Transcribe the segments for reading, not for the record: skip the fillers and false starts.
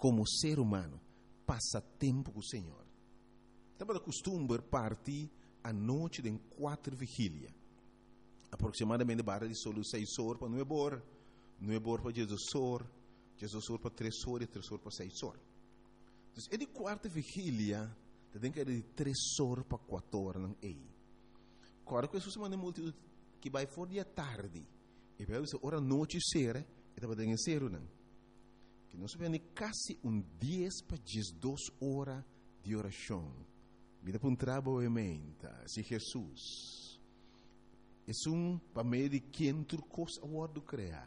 como ser humano, passa tempo com o Senhor. Estava de costume partir à noite de 4 vigília. Aproximadamente barra de solo 6 horas para 9 horas. 9 horas para 16 horas. 16 horas para 3 horas e 3 horas para 6 horas. Então, é de 4 vigília, tem que ir de 3 horas para 4 horas. Agora, que Jesus manda multidão que vai fora de tarde. E vai ser hora noite sera, e estava dando ser não. Que nós vemos quase 10 para 12 horas de oração. Vida para um trabalho se Jesus. É para meio de quem tu coisa o do criar.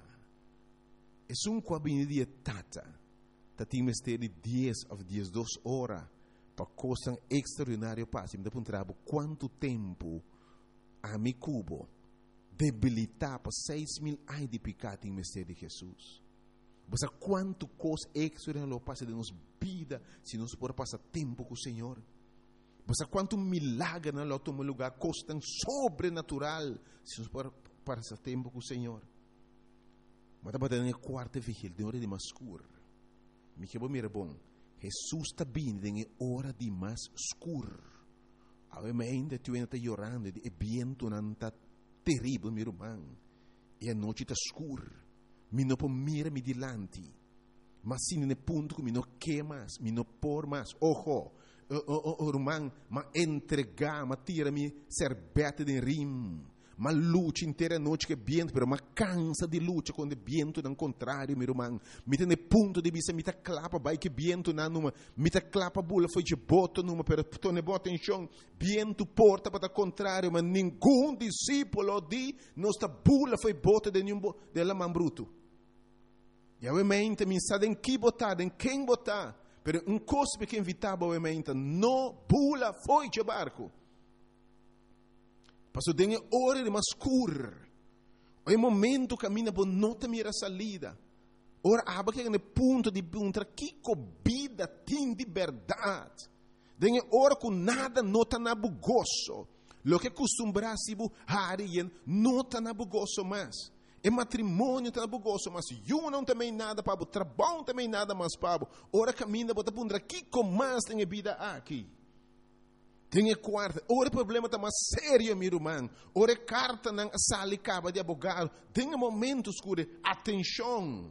É com a de tata. Tem mistério de 10 a 12 horas para coisa extraordinária passe. Vida para um trabalho quanto tempo a mi cubo debilitar para 6.000 anos de pecado em mistério de Jesus. Você quanto coisa extraordinária passa de nossa vida se nós podemos passar tempo com o Senhor. Você quanto milagre na nosso lugar coisa tão sobrenatural se nós podemos passar tempo com o Senhor. Mas estava na quarta vigília, de hora de mais escuro. Me que bom. Jesus está vindo em hora de mais escuro. Ainda tu está chorando, e viento não está terrível, meu irmão. E a noite está escura. Me não pode mirar-me delante. Mas se no ponto que me não quer mais, me não por mais. Ojo, irmão, mas entregar, mas tira-me serbete de rim. Mas luta inteira noite que viento, mas cansa de luta quando o viento não contrário, meu irmão. Me tem ponto de vista, me tá clapa, vai que viento não numa, me tá clapa bula foi de bota numa, pero tu ne bota em chão, viento porta para o contrário, mas nenhum discípulo de nossa bula foi bota de nenhum dela man bruto. E obviamente me sabe em que botar, em quem botar, pero coisa que invitava obviamente, não bula foi de barco. Passou de hora de mais escuro. O momento caminha por nota mira salida. Ora aba que no ponto de encontrar que vida tem de verdade. De hora com nada nota na bugoso. Lo que costumbrasse bu harien nota na bugoso mais. E matrimônio tá na bugoso mas eu não também nada para o trabalho também nada mais para. Ora caminha bota pondra que com mais tem vida aqui. Tem quarta, ora problema está mais sério, meu irmão. Ora carta não sale caba de advogado. Tem momentos que atenção.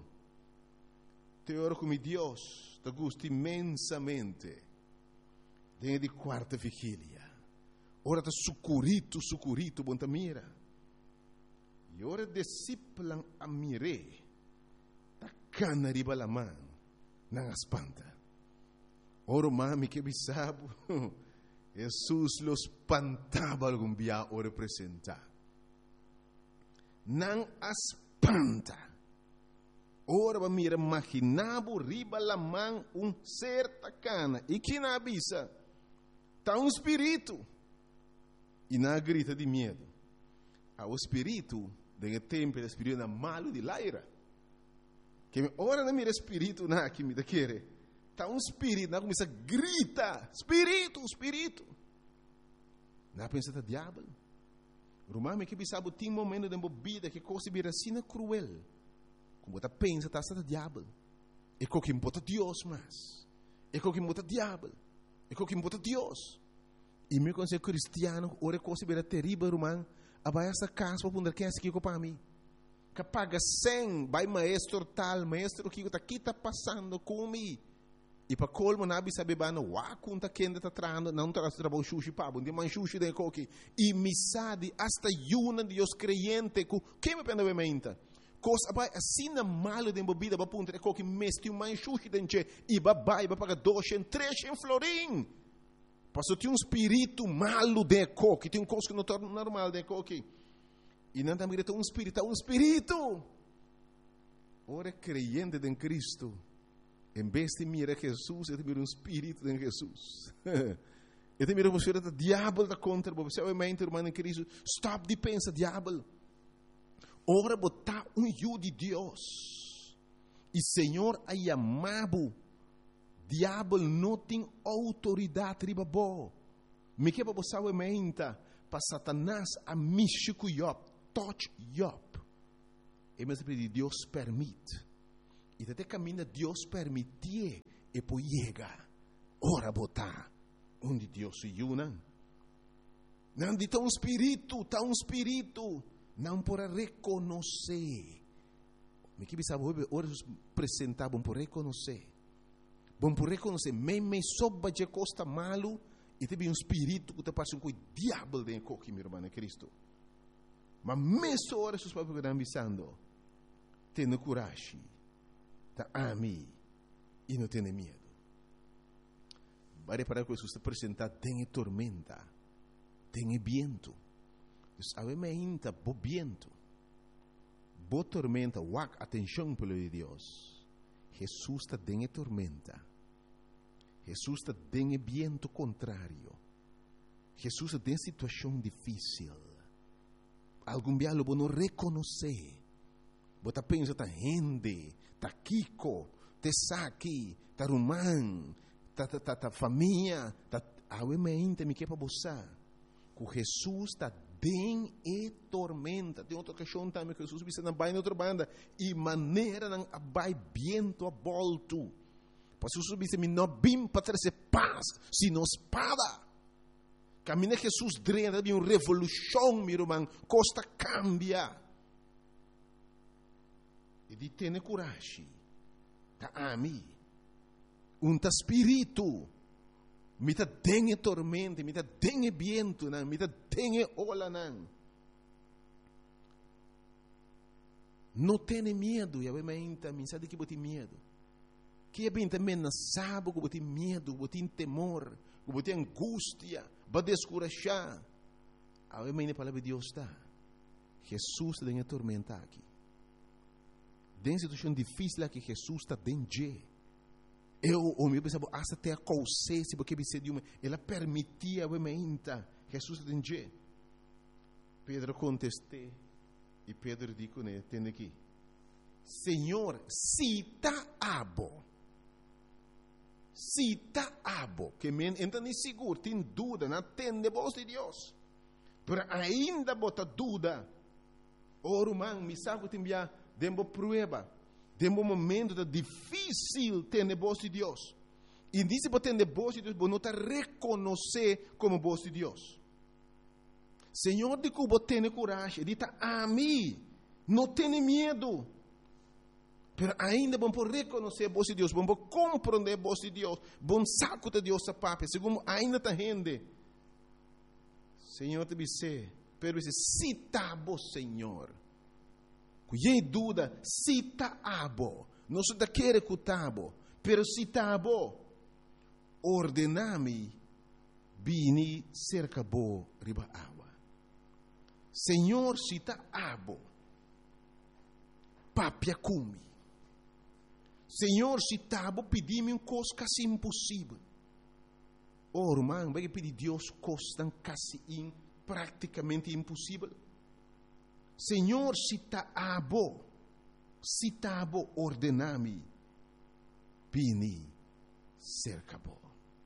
Te oro com Deus, te gosto imensamente. Tem de quarta vigília. Ora está sucurito, bom ta mira. E ora disciplan a mire. Ta cana riba la mão, não espanta. Ora mami que bisabo. Jesus los espantava algum dia o representar. Não espanta. Ora va mira imaginavo riba la mão ser tacana. E que na avisa? Tá espírito. E na grita de medo. O espírito, de tempo, o espírito é malo de laira. Que ora não mira espírito na que me da querer. Está espírito, não começa a gritar, espírito. Não pensa que é diabo. Romano que sabe tem momento de vida que coisa vira assim cruel. Como você pensa que está diabo. É com quem bota Deus mais. É com quem bota diabo. É com quem bota Deus. E meu conselho cristiano, ora coisa vira terrível, romano. Abai essa casa para poder quem é que para mim. Que paga 100, vai maestro tal, maestro que está passando comigo. E para colmo nabi sabe bana wa kunta kenda ta trando não tra trabalho sushi pabo de man sushi de coque e misadi hasta yuna de os creyente ku que me pena vementa coisa vai assim na malo de bebida para punta coque mesti um man sushi denche e babai para pagar 200 300 florim passou tinha espírito malo de coque tem coisa que não torna normal de coque e não também tem espírito ora creyente em Cristo. Em vez de mirar Jesus, eu te miro espírito de Jesus. Eu te miro você o diabo da contra você. Obviamente, irmão em Cristo, stop de pensar diabo. Ora botar eu de Deus. E Senhor aí amado. Diabo não tem autoridade riba bo. Me que para você obviamente para Satanás a mixico Job, touch Job. E mas Deus permite. E até caminha Deus permitir e poi llega, ora botar, onde Deus se una. Não de tão espírito, não para reconhecer. Me que sabe, ora apresentar, bom por reconhecer. Bom por reconhecer, me soba de costa malo, e tem um espírito que te passa com o diabo dentro de meu irmão Cristo. Mas mesmo ora, seus pais que estão avisando, tenha coragem, tá ami, e não tenha medo. Vai para que Jesus te apresentar, tem tormenta, tem viento. Sabe, me ainda, bo viento. Bo tormenta, wak, atenção pelo de Deus. Jesus está dentro tormenta. Jesus está dentro viento contrário. Jesus está dentro situação difícil. Algum dia lo não reconhecer. Você pensa, tá gente, tá Kiko, tá Saki, tá Rumán, tá família, tá awe me ainda me que para você. Que Jesus está dentro e tormenta. Tem outra questão também que Jesus disse na baia outra banda e maneira não abai viento a volto. Para Jesus disse me não bim para trazer paz, sino espada. Caminha Jesus drena de uma revolução, meu irmão, costa cambia. E de ter coragem, tá ami, ta espírito. Me tá dengue tormenta, me tá dengue viento, me tá dengue ola, não tenha medo, e a menta, me sabe que bote medo. Que é bem também não sabe que bote medo, bote temor, que bote angústia, vai descurajar. A menta a palavra de Deus está. Jesus está dengue tormenta aqui. Dentro de situação difícil aqui, Jesus está dentro. O meu pensava, até a cousê, se porque você deu, ela permitia a menta. Jesus está dentro. Pedro contestou, e Pedro disse, né, tem aqui, Senhor, se está abo, que men, então nem seguro, tem dúvida, não atende a voz de Deus, mas ainda bota dúvida, irmão, me sabe que tem já, demo prueba, demo momento difícil ter a voz de Deus, e disse para ter a voz de Deus, você não está reconhecer como voz de Deus. Senhor, de que você tem coragem, de a mim, não tem medo, mas ainda vamos reconhecer a voz de Deus, vamos compreender a voz de Deus, vamos saco de Deus a papai, segundo ainda está rende. Senhor, te disse, pero se está bom, Senhor, que dúvida, se está bom, não se está querendo que está bom, pero se está bom, ordename, vini cerca bo riba água. Senhor, se está abo, papia cumi. Senhor, se está abo, pedi-me uma coisa quase impossível. Irmão, vai pedir Deus coisa quase praticamente impossível. Senhor, se está abo, ordename, vini cerca bo.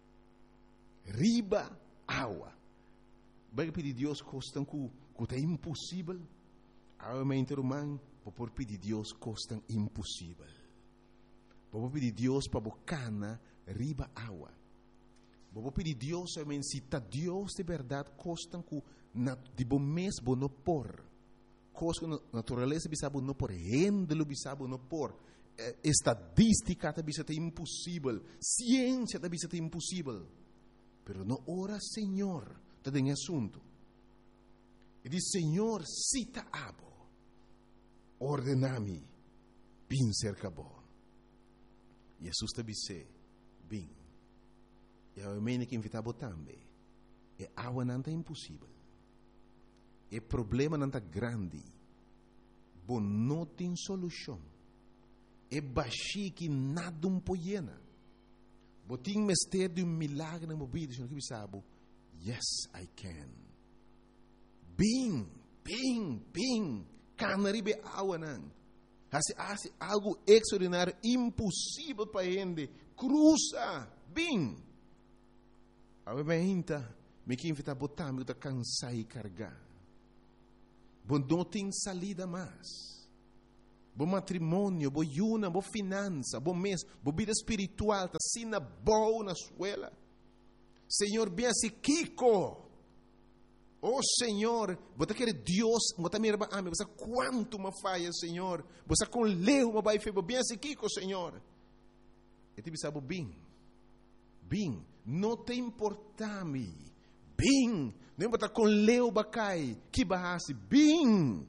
Riba água. Vai pedir Deus coisa que é impossível, realmente, irmão, vou pedir Deus coisa impossível. Vou pedir Deus para bocana riba água. Vou pedir Deus, realmente, se está Deus de verdade, coisa que de bom mês vou não pôr. Coisa que a natureza bisabo não pôr, rendelo bisabo não pôr. Estadística também é impossível, ciência também é impossível. Pero não ora, Senhor, está em assunto. E diz, Senhor, cita abo, ordenami, bin cerca bo. Jesus te disse, bin. E a mene que invitava também. E água não é impossível. E problema não é grande. Bom, não tem solução. E baixi que nada um poiena. Botim mestre de milagre na mobília, senhor que sabe. Yes, I can. Bing, canaribe água não. Hace algo extraordinário, impossível para gente. Cruza, bing. A gente, me que invita a botar, me cansar e carregar. Bom, não tem salida mais. bo matrimônio, bo yuna, bo finança, bo mês, bo vida espiritual, tá sina boa na escola. Senhor, bem assim, Kiko. Oh, Senhor, você quer Deus, você me ama, você quanto uma falha, Senhor. Você com leu, uma vai feber, bem assim, Kiko, Senhor. E te sabe bem, não te importa-me. Bem, não importa com leu, bacai, que barrasse, bem.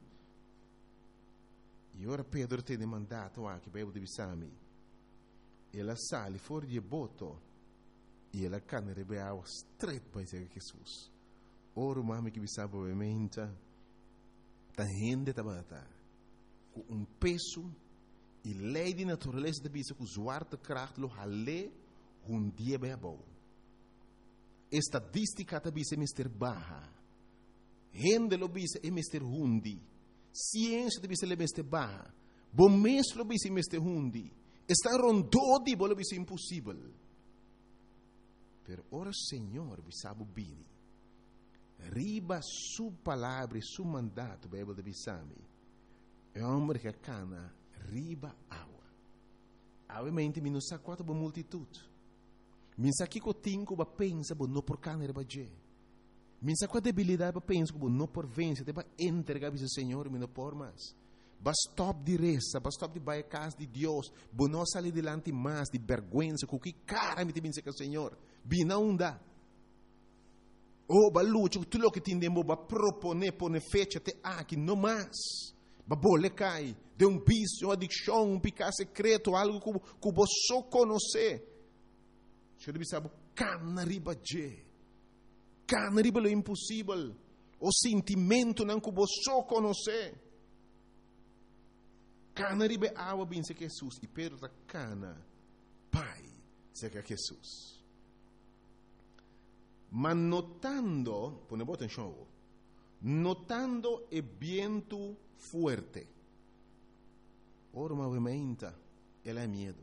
E ora Pedro tem mandato aqui, para eu te bisami. Ela sale fora de boto, e ela cana de água straight para Jesus. Ora, mami que bisaba obviamente, tá rende tabata, com peso e lei de natureza de bisa com zwarte kracht lo hale dia bem bom. Estadística da bisa é mister baja, rende lo bisa é mister hundi, ciência de bisa é mister baja, bom mês lo bisa é mister hundi, está rondou de bolo bisa impossível. Pero ora Senhor bisaba bini. Riba su palavra e su mandato, Bíblia de Bisami, é homem que cana riba água. Obviamente, mi não sa quanto boa multitude. Mi sa que cotinho ba pensa bo não por cana riba je. Mi sa qual debilidade ba pensa bo não por vencer, te ba entregar ao Senhor, mi não por mais. Ba stop de reza, ba stop de vai a casa de Deus, bo não sair delante mais de vergonha, com que cara me te pensa que o Senhor, bina unda. Oh, balucho, tu lo que tindemo ba propone pone fecha te aqui no mais. Ba bole cai, de vício, uma adicção, um picar secreto, algo que você só conhece. Eu deve saber, cana riba je. Cana riba lo impossível. O sentimento não que você só conhece. Cana riba água bem se Jesus. E Pedro da cana, pai, se que Jesus. Mas notando, pone atenção, notando o vento forte, ora movimenta, ela é medo.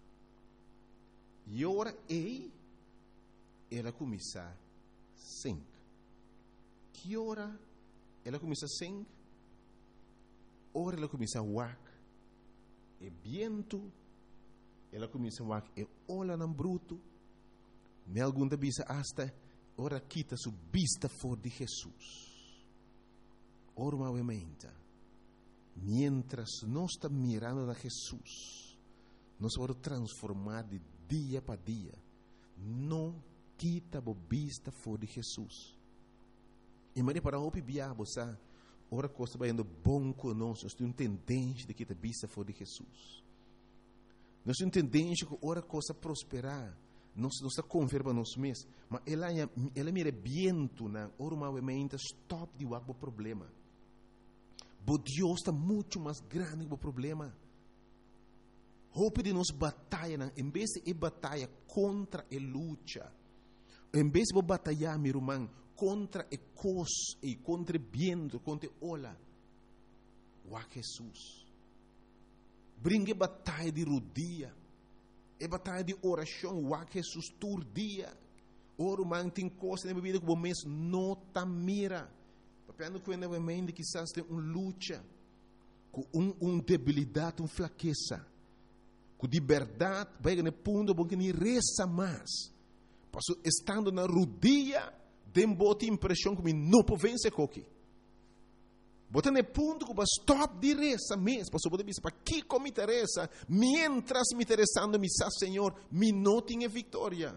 E ora ela começa a sink. Que hora ela começa a sink? Ora ela começa a wak. E vento, ela começa a wak. E olha no bruto. Me algum da bisa hasta ora quita su vista for de Jesus. Ora movimenta. Mientras nós estamos mirando a Jesus, nós vamos transformar de dia para dia. Não quita a vista for de Jesus. E Maria para o biabo, sabe? Ora coisa vai indo bom conosco. Nós temos tendência de quitar a vista for de Jesus. Nós temos tendência que ora coisa prosperar. Não está converba nos mesmos, mas ela mira viento na normalmente stop de o problema. Mas Deus está muito mais grande que o problema. Hope de nos batalha, em vez de batalha contra a luta, em vez de batalhar, meu irmão, contra a cos e contra o viento, contra a ola, o Jesus. Brinque batalha de rodia. É batalha de oração, o Jesus todo dia. Oro man tem coisa na vida que o mês não tá mira. Papendo que novamente quizás tem luta, com debilidade, fraqueza, com liberdade, vai no ponto bom que nem reza mais. Passo estando na rodia, tem boa impressão que não pode vencer coque. Bota no ponto que stop de reza mesmo, passo pode dizer para que me interessa, mientras me interessando me sa Senhor, me não tenho vitória.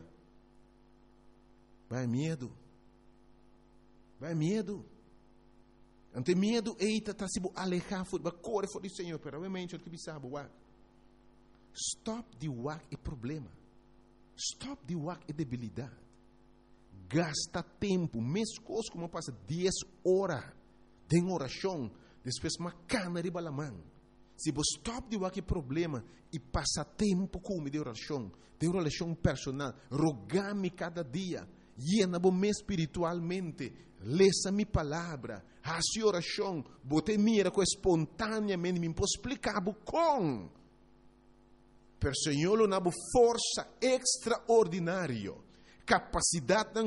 Vai medo. Ante medo, eita, tá se alejar, vai correr fora do Senhor, pero obviamente o que me sabe, stop de wak é problema. Stop de wak é debilidade. Gasta tempo, mesmo coisa como passa 10 horas. Tem oração, depois uma cana de balamã. Se você stop de qualquer problema e passa tempo com de oração personal, rogar-me cada dia, llena-me espiritualmente, leça minha palavra, faça oração, bote mira com espontaneamente, me posso explicar com. Per Senhor, na força extraordinária, capacidade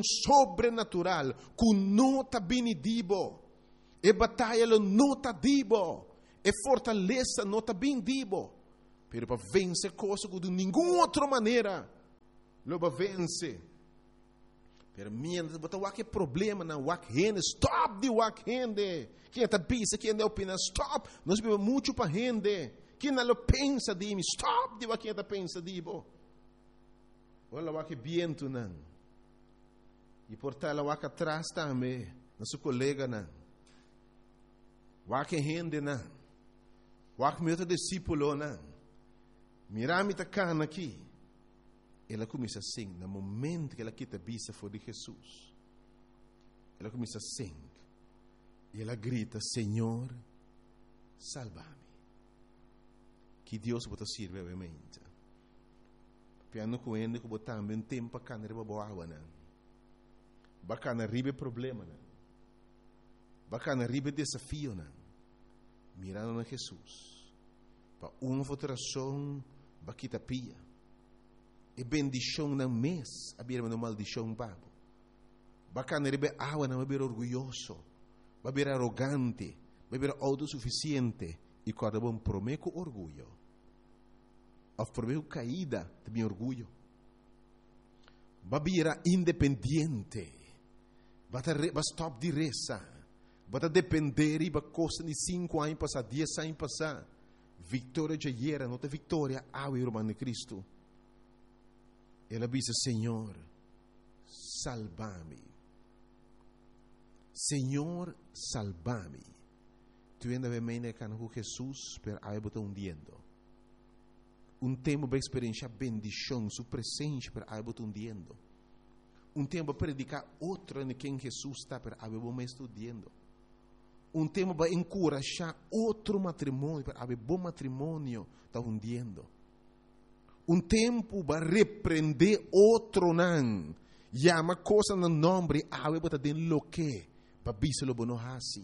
sobrenatural, com nota benedibo. E batalha lo nota dibo. E fortaleza não está bem dibo. Pero para vencer coisas de nenhuma outra maneira. Loba vence. Pero mientras bota wak problema na wak rende, stop de wak rende. Quem está pensa, quem não opina, stop. Nós bebemos muito para rende. Quem não pensa de mim, stop de wak quem está pensa de bo. Olha wak viento não. E portar la wak atrás também, nosso colega não. Wak rende não. Wak meu discípulo não. Mirami tá cana aqui. Ela começa assim, no momento que ela quita a vista for de Jesus. Ela começa assim. E ela grita, Senhor, salva-me. Que Deus bota sirve obviamente. Piano com ele que botar também tempo para cana riba boa não. Bacana riba problema não. Bacana riba desafio não. Mirando na Jesus. Para uma futuração, baquita pia. E bendição na mês, a beira uma maldição babo. Bacana ribe água não beber orgulhoso, beber arrogante, beber autossuficiente e cada bom prometo orgulho. Of prometo caída, também orgulho. Babira independente, bata stop de reza, bata depender e ba costa de 5 anos passar, 10 anos passar. Vitória já era, não tem vitória, ao irmão de Cristo. Ela disse, Senhor, salva-me. Senhor, salva-me. Tu ainda vem com Jesus, pero aí botou hundiendo. Tempo para experienciar bendição, sua presença, pero aí botou hundiendo. Tempo para predicar outro em quem Jesus está, pero aí botou estudando. Tempo para encorajar outro matrimônio, pero aí bom matrimônio está hundiendo. Tempo para repreender outro não. Llama coisa no nome, ave bota den lo que, para biselo bono hasi.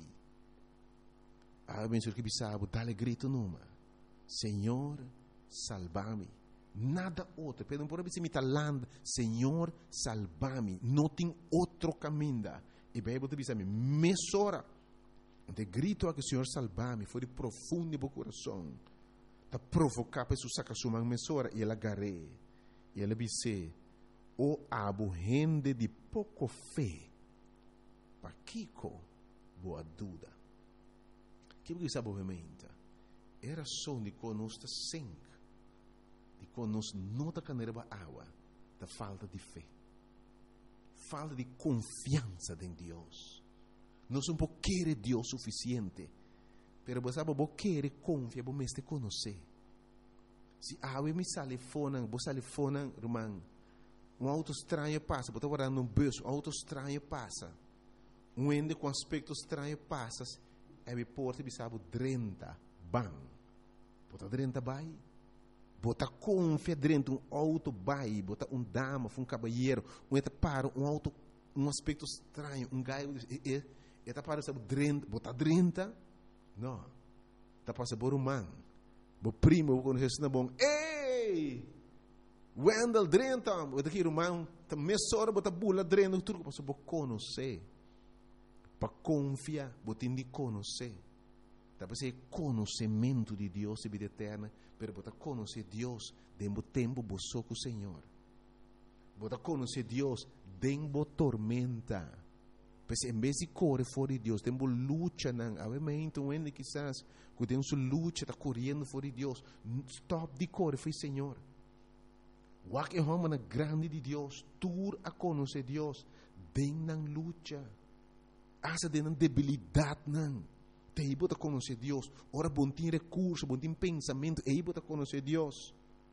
Ave ben que bisabo, dale grito numa. Senhor, salva-me. Nada outro. Pedem por abisar mitalanda. Senhor, salva-me. Não tem outro caminho. E bem, botar bisame. Mesora. De grito a que o Senhor salva-me. Foi de profundo no coração. Tá provocar para sacar sua mesora e ela agarrei. E ela disse, o abo rende de pouco fé. Para Kiko, boa dúvida. Que você sabe obviamente? Era só de conosco sem. De conosco não da caneira água. Da falta de fé. Falta de confiança em Deus. Nós não queremos Deus suficiente. Pero você sabe, você quer confiar, você conhecer. Se a água me sale fora, você sale fora, irmão. Auto estranho passa, você está guardando bus, auto estranho passa. Ende com aspecto estranho passa, é porta e sabe 30, bam. Você 30 vai. Você confia dentro auto vai, você dama, caballeiro, para auto, aspecto estranho, gaio, está para sabe 30, você 30. Não. Está passando por man. O primo, quando Jesus não é bom. Ei! Wendel, drenta. O daqui, irmão. Está mesora, bota bula, drenta. Tudo que passa por conhecer. Para confiar, bota de conhecer. Está para ser conhecimento de Deus e vida eterna. Pero bota conhecer Deus. Dembo tempo, boçou com o Senhor. Bota conhecer Deus. Dembo tormenta. Mas em vez de correr fora de Deus, temos luta, não. Obviamente, ainda quizás, que temos luta, está correndo fora de Deus. Stop de correr, foi Senhor. O que é uma grande de Deus, tur a conhecer Deus, tem não luta. Asa de não debilidade, não. Tem que conhecer Deus. Ora, bom tem recurso, bom tem pensamento, aí bota conhecer Deus.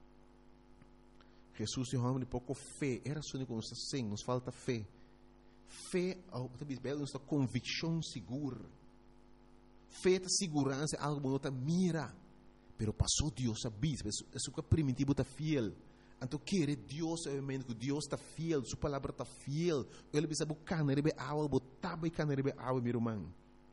Jesus tem uma pouco fé. Era só que nos sem, nos falta fé. Fé é uma convicção segura. Fé é segurança, algo que não mira. Pero passou Deus a bis, é o que primitivo está fiel. Então, querer Deus, obviamente, que Deus está fiel, sua palavra está fiel. Ele precisa buscar na água, botar na água, meu irmão.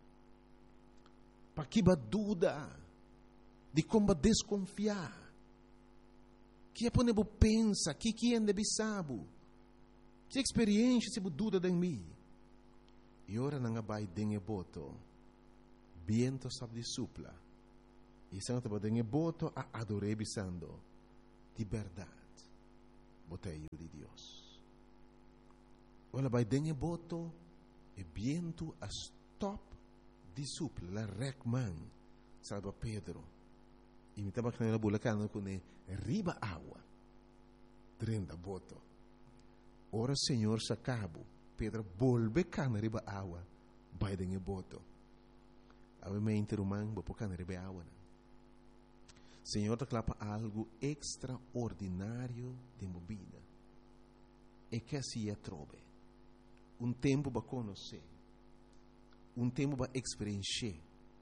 Para que dúvida de como desconfiar. Que é para pensa, que é de sabe. Que experiência se dúvida de mim? E ora não vai dengue boto, viento sabe de supla, E Santo Badenge boto a adorare bisando de verdade. Botei de Deus. Olha, vai dengue boto e viento a stop de suple, la recman, salva Pedro. E me estava canando a bulacana com riba água. Drenda boto. Ora Senhor sacabo. Pedro volve cana riba água. Vai dengue boto. Obviamente romano, vou cana riba água. Senhor te clapa algo extraordinário de movida. E que assim trove. Tempo para conhecer. Tempo para experienciar.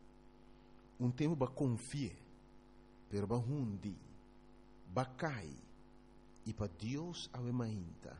Tempo para confiar. Pero para hundi. Para cair. E para Deus ave mainta.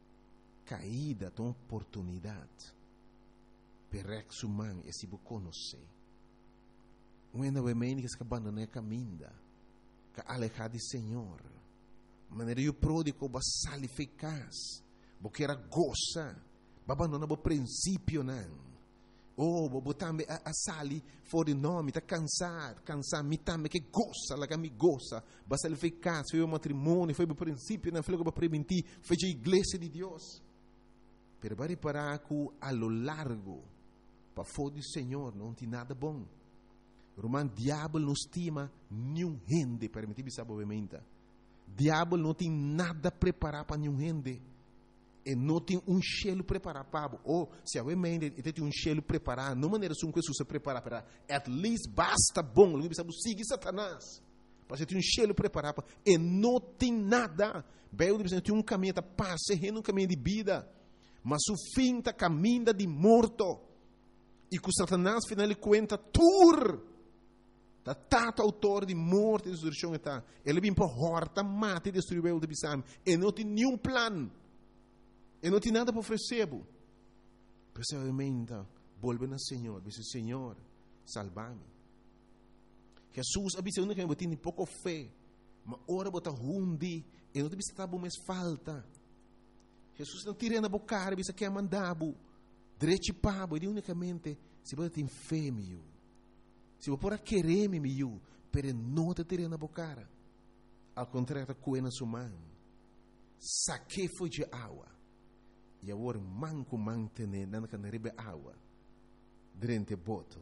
Caída de oportunidade. Per ex humano e se para conhecer. Quando ave mainta que abandona a caminda. Que alejar de Senhor. Maneira o pródigo vai sair eficaz. Porque era goza. Abandona o princípio não. Bo tambe a sali fuori nome, tá cansar, mi tambe que goza, la mi goza, basta ele eficaz, foi o matrimônio, foi o princípio, não foi o para preventir, foi a igreja de Deus. Pero vai reparar que a lo largo, para fora do Senhor, não tem nada bom. Roman diabo não estima nenhum gente, permitir sabe obviamente. Diabo não tem nada preparado para nenhum gente. E não tem cheiro preparado para ou se a mente tem cheiro preparado não maneira como Jesus se prepara para at least basta bom ele sabe seguir Satanás para ter cheiro preparado para e não tem nada bem tem caminho da paz um caminho de vida mas o fim está caminho de morto e com Satanás final ele conta tur da tata autor de morte e destruição está ele vem para horta mata e destruir o de bisam e não tem nenhum plano. E não tem nada para oferecer. Pessoalmente, volve ao Senhor. Diz, Senhor, salva-me. Jesus avisa que eu tenho pouco fé. Mas ora bota hundi. E não tem que estar mais falta. Jesus não tira na boca. Diz que é mandado. Direito pabo. E unicamente, se você tem fé, meu. Se você pode querer, meu. Mas não te tira na boca. Ao contrário, com a sua mão. Saque foi de água. E agora manco mantener na canaribe água durante boto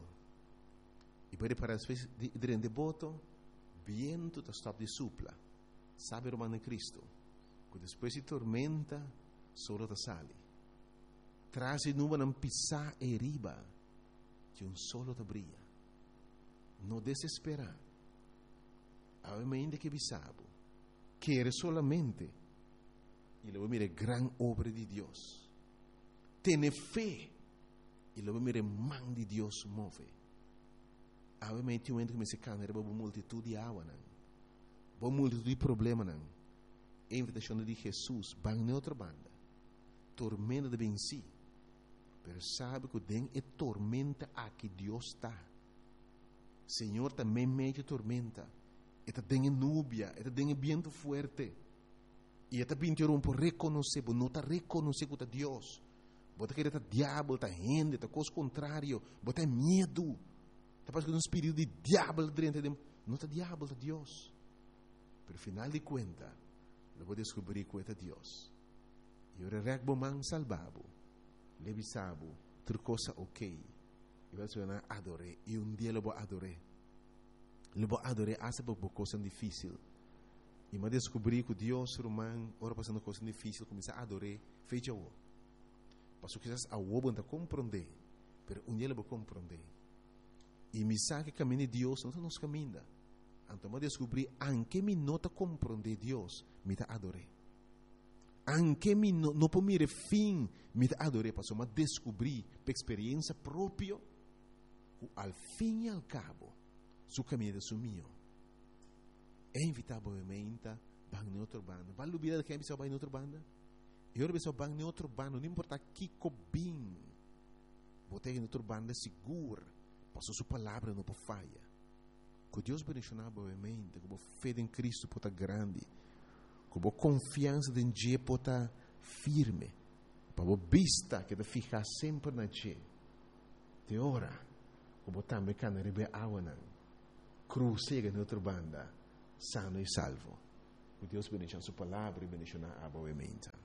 e para parar durante boto viento está stop de supla sabe romano Cristo que depois de tormenta solo te sale traz e nuvem não pisar e riba que solo te brilha não desesperar ainda que bisabo quer solamente e luego mire gran obra de Dios. Tiene fe. E luego mire man de Dios move. Obviamente, um momento que me se cana, era uma multitud de água, não. Uma multitud de problemas, não. A invitação de Jesus, van na outra banda. Tormenta de venci. Pero sabe que den é tormenta aqui Deus está. Senhor também mete tormenta. E tem núbia, e tem vento forte. E esta pintura por reconhecer, não está reconhecer que é Deus. Bota que é diabo, está gente, está coisa contrário, bota medo. Está passando um espírito de diabo dentro de não está diabo, está Deus. Pero final de conta, eu vou descobrir que é Deus. E eu regbo man salvabo, levisabo, tudo coisa ok. E vai ser adoré. E dia eu vou adoré. Eu vou adoré, essa é uma coisa difícil. E me descobri que Deus romano, ora passando coisa difícil, começa a adorar, fez o. Mas o que a o não compreender, mas dia ele vai compreender. E me sabe que caminho de Deus não nos caminha. Então me descobri, anche me não compreender Deus, me está adorando. Anche me não por mire fim, me está adorando, mas me descobri, por experiência própria, al fim e al cabo, su caminho é mio. É invitavelmente bang em outra banda. Vale dúvida que é pessoa bang em outra banda? Eu era pessoa bang em outra banda, não importa que cobim. Botei em outra banda segura, passou sua palavra não pode falha. Que Deus bendicionar obviamente, que a fé em Cristo pode estar grande, que a confiança em Deus pode estar firme, para a vista que de ficar sempre na Deus. De hora, que a também can rebe água não. cruz chega na outra banda, sano e salvo. Que Deus bendiga a sua palavra e bendiga a boa mente.